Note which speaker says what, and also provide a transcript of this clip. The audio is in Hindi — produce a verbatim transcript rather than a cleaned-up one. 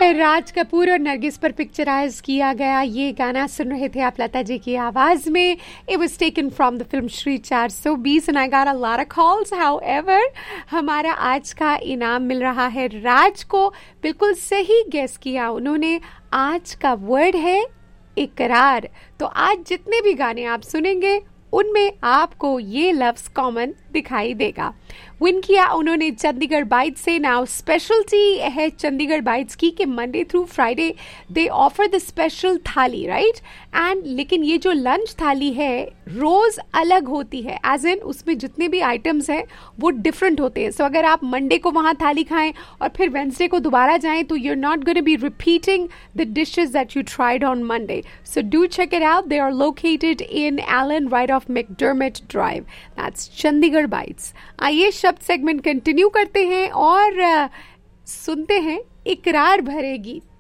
Speaker 1: राज कपूर और नरगिस पर पिक्चराइज किया गया ये गाना सुन रहे थे आप लता जी की आवाज में. It was taken from the film Shri चार सौ बीस and I got a lot of calls. However, हमारा आज का इनाम मिल रहा है राज को. बिल्कुल सही गेस किया उन्होंने. आज का वर्ड है इकरार. तो आज जितने भी गाने आप सुनेंगे उनमें आपको ये लफ्ज कॉमन दिखाई देगा. विन किया उन्होंने चंडीगढ़ बाइट्स से. नाउ स्पेशलिटी है चंडीगढ़ बाइट्स की कि Monday through Friday they offer the special थाली, राइट. एंड लेकिन ये जो लंच थाली है रोज अलग होती है, एज इन उसमें जितने भी आइटम्स हैं वो डिफरेंट होते हैं. सो so, अगर आप मंडे को वहाँ थाली खाएं और फिर वेंसडे को दोबारा जाएं तो you are not going to be repeating the dishes that you tried on Monday. So do check it out. They are located in Elon right of मैकडर्मिट drive. That's Chandigarh bytes. आइए शब्द सेगमेंट कंटिन्यू करते हैं और uh, सुनते हैं इकरार भरे गीत.